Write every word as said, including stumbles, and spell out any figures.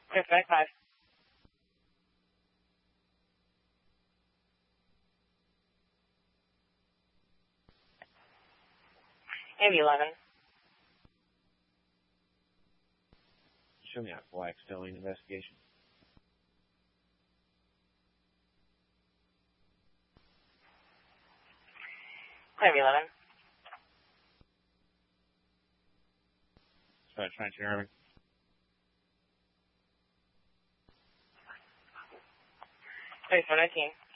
Clear for five. A B eleven. Show me that black Stelling investigation. Clear B eleven. Dispatch nineteen Irving. Clear for nineteen.